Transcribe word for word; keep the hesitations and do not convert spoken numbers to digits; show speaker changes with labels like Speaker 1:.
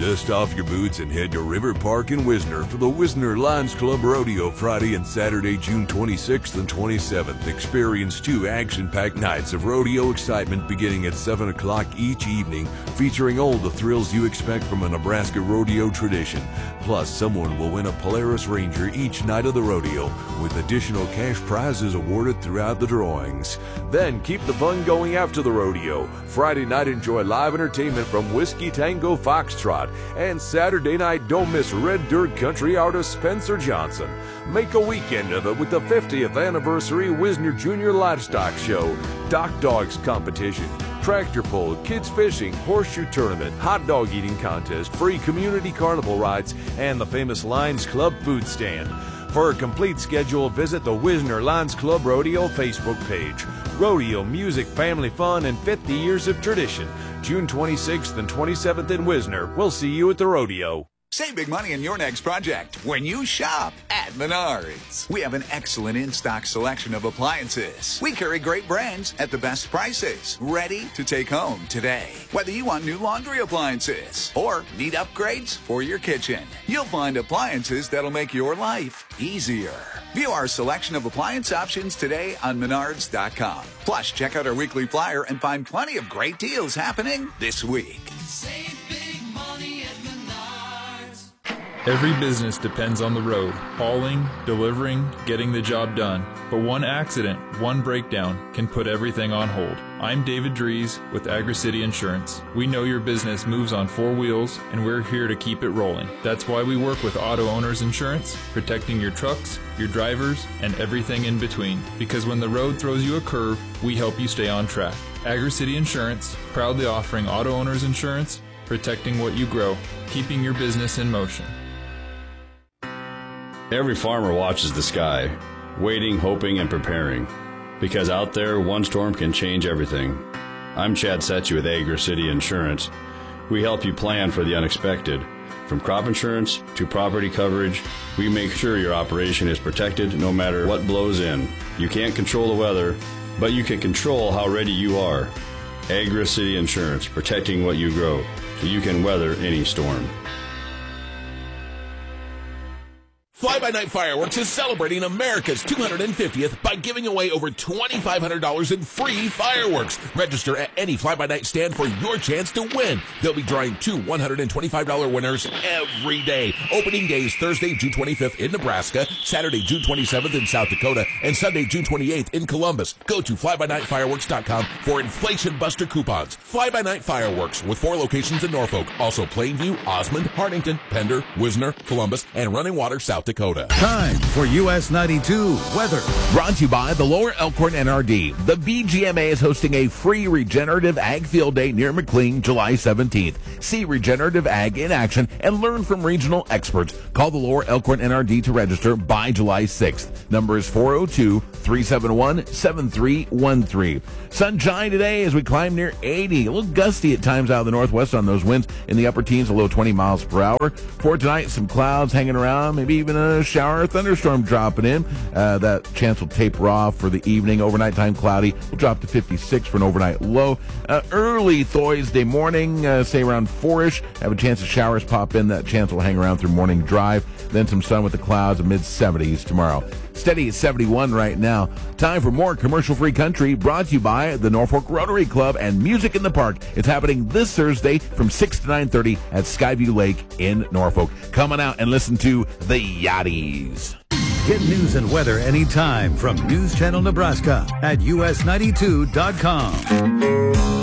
Speaker 1: Dust off your boots and head to River Park in Wisner for the Wisner Lions Club Rodeo Friday and Saturday, June twenty-sixth and twenty-seventh. Experience two action-packed nights of rodeo excitement beginning at seven o'clock each evening, featuring all the thrills you expect from a Nebraska rodeo tradition. Plus, someone will win a Polaris Ranger each night of the rodeo, with additional cash prizes awarded throughout the drawings. Then keep the fun going after the rodeo. Friday night, enjoy live entertainment from Whiskey Tango Foxtrot, and Saturday night, don't miss Red Dirt Country artist Spencer Johnson. Make a weekend of it with the fiftieth anniversary Wisner Junior Livestock Show, Dock Dogs Competition, tractor pull, kids fishing, horseshoe tournament, hot dog eating contest, free community carnival rides, and the famous Lions Club food stand. For a complete schedule, visit the Wisner Lions Club Rodeo Facebook page. Rodeo, music, family fun, and fifty years of tradition. June twenty-sixth and twenty-seventh in Wisner. We'll see you at the rodeo.
Speaker 2: Save big money in your next project when you shop at Menards. We have an excellent in-stock selection of appliances. We carry great brands at the best prices, ready to take home today. Whether you want new laundry appliances or need upgrades for your kitchen, you'll find appliances that'll make your life easier. View our selection of appliance options today on Menards dot com. Plus, check out our weekly flyer and find plenty of great deals happening this week.
Speaker 3: Save big money at Menards.
Speaker 4: Every business depends on the road, hauling, delivering, getting the job done. But one accident, one breakdown can put everything on hold. I'm David Dries with AgriCity Insurance. We know your business moves on four wheels, and we're here to keep it rolling. That's why we work with Auto Owners Insurance, protecting your trucks, your drivers, and everything in between. Because when the road throws you a curve, we help you stay on track. AgriCity Insurance, proudly offering Auto Owners Insurance, protecting what you grow, keeping your business in motion.
Speaker 5: Every farmer watches the sky, waiting, hoping, and preparing. Because out there, one storm can change everything. I'm Chad Setchy with AgriCity Insurance. We help you plan for the unexpected. From crop insurance to property coverage, we make sure your operation is protected no matter what blows in. You can't control the weather, but you can control how ready you are. AgriCity Insurance, protecting what you grow, so you can weather any storm.
Speaker 6: Fly By Night Fireworks is celebrating America's two hundred fiftieth by giving away over twenty-five hundred dollars in free fireworks. Register at any Fly By Night stand for your chance to win. They'll be drawing two one hundred twenty-five dollars winners every day. Opening days Thursday, June twenty-fifth in Nebraska, Saturday, June twenty-seventh in South Dakota, and Sunday, June twenty-eighth in Columbus. Go to fly by night fireworks dot com for Inflation Buster coupons. Fly By Night Fireworks with four locations in Norfolk. Also Plainview, Osmond, Hartington, Pender, Wisner, Columbus, and Running Water, South Dakota.
Speaker 7: Time for U S ninety-two weather.
Speaker 6: Brought to you by the Lower Elkhorn N R D. The B G M A is hosting a free Regenerative Ag Field Day near McLean, July seventeenth. See Regenerative Ag in action and learn from regional experts. Call the Lower Elkhorn N R D to register by July sixth. Number is four oh two, three seven one, seven three one three. Sunshine today as we climb near eighty. A little gusty at times out of the northwest on those winds in the upper teens, a low twenty miles per hour. For tonight, some clouds hanging around, maybe even a shower or thunderstorm dropping in. Uh, that chance will taper off for the evening. Overnight time cloudy. Will drop to fifty-six for an overnight low. Uh, early Thursday morning, uh, say around four-ish, have a chance of showers pop in. That chance will hang around through morning drive. Then some sun with the clouds, mid seventies tomorrow. Steady at seventy-one right now. Time for more commercial-free country brought to you by the Norfolk Rotary Club and Music in the Park. It's happening this Thursday from six to nine thirty at Skyview Lake in Norfolk. Come on out and listen to the Yachties.
Speaker 7: Get news and weather anytime from News Channel Nebraska at U S ninety-two dot com.